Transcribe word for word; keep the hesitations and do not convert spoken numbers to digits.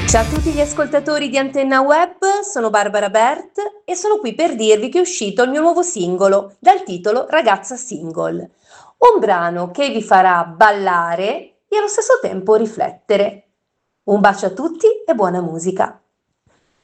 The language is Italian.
Ciao a tutti gli ascoltatori di Antenna Web, sono Barbara Bert e sono qui per dirvi che è uscito il mio nuovo singolo dal titolo Ragazza Single, un brano che vi farà ballare e allo stesso tempo riflettere. Un bacio a tutti e buona musica!